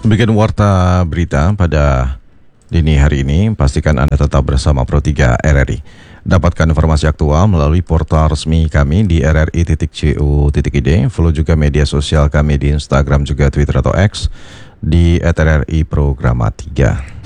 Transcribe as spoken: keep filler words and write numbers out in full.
Demikian warta berita pada dini hari ini. Pastikan Anda tetap bersama Pro tiga R R I. Dapatkan informasi aktual melalui portal resmi kami di r r i titik c o titik i d. Follow juga media sosial kami di Instagram juga Twitter atau X di at r r i programa tiga.